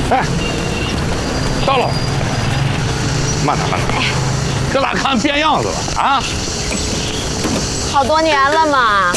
哎，到了，慢点慢点，这咋看变样子了啊？ 好多年了嘛，